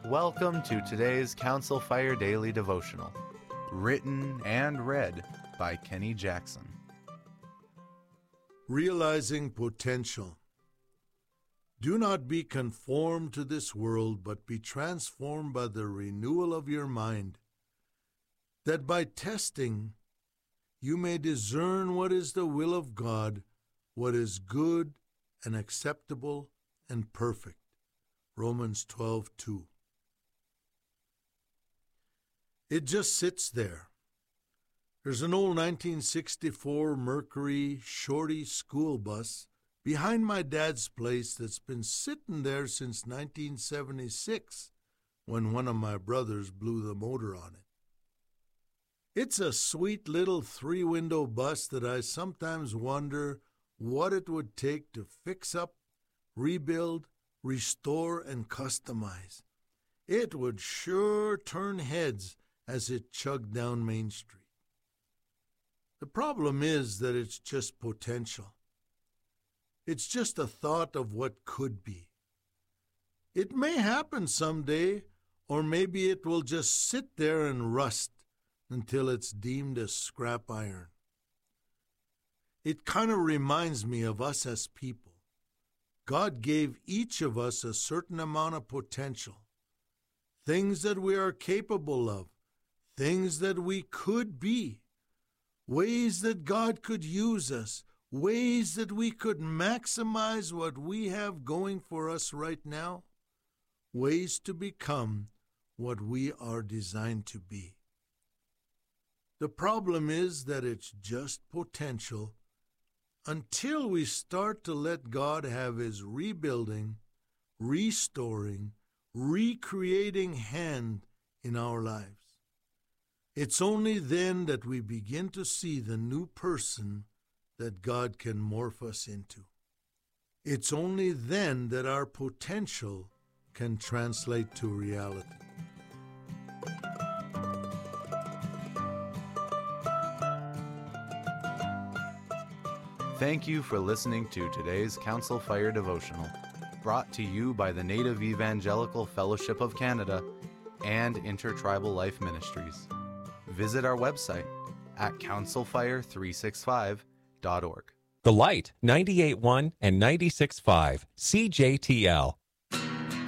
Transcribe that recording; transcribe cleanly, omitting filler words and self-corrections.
Welcome to today's Council Fire Daily Devotional, written and read by Kenny Jackson. Realizing potential. Do not be conformed to this world, but be transformed by the renewal of your mind, that by testing you may discern what is the will of God, what is good and acceptable and perfect. Romans 12:2. It just sits there. There's an old 1964 Mercury Shorty school bus behind my dad's place that's been sitting there since 1976, when one of my brothers blew the motor on it. It's a sweet little three-window bus that I sometimes wonder what it would take to fix up, rebuild, restore, and customize. It would sure turn heads as it chugged down Main Street. The problem is that it's just potential. It's just a thought of what could be. It may happen someday, or maybe it will just sit there and rust until it's deemed as scrap iron. It kind of reminds me of us as people. God gave each of us a certain amount of potential, things that we are capable of, things that we could be, ways that God could use us, ways that we could maximize what we have going for us right now, ways to become what we are designed to be. The problem is that it's just potential until we start to let God have His rebuilding, restoring, recreating hand in our lives. It's only then that we begin to see the new person that God can morph us into. It's only then that our potential can translate to reality. Thank you for listening to today's Council Fire Devotional, brought to you by the Native Evangelical Fellowship of Canada and Intertribal Life Ministries. Visit our website at councilfire365.org. The Light, 98.1 and 96.5, CJTL.